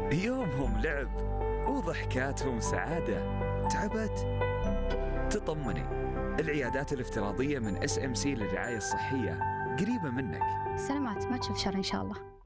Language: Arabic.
يومهم لعب وضحكاتهم سعادة. تعبت؟ تطمني، العيادات الافتراضية من SMC للرعاية الصحية قريبة منك. سلامات، ما تشوف شر إن شاء الله.